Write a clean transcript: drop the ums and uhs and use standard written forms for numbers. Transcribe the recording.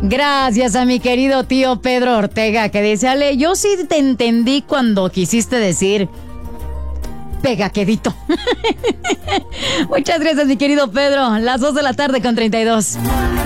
Gracias a mi querido tío Pedro Ortega, que dice: Ale, yo sí te entendí cuando quisiste decir pegaquedito. Muchas gracias, mi querido Pedro. Las 2 de la tarde con 32.